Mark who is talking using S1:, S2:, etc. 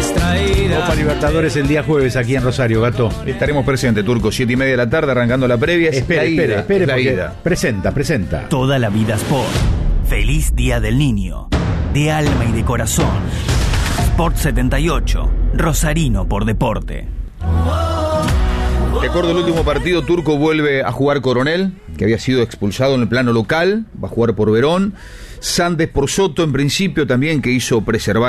S1: distraída.
S2: Copa Libertadores el día jueves aquí en Rosario, Gato.
S3: Estaremos presentes, Turco, 7:30 de la tarde, arrancando la previa.
S2: Espere, porque presenta.
S4: Toda la vida Sport. Feliz Día del Niño. De alma y de corazón. Sport 78. Rosarino por deporte.
S3: De acuerdo al último partido, Turco vuelve a jugar Coronel, que había sido expulsado en el plano local. Va a jugar por Verón. Sandes por Soto, en principio también, que hizo preservar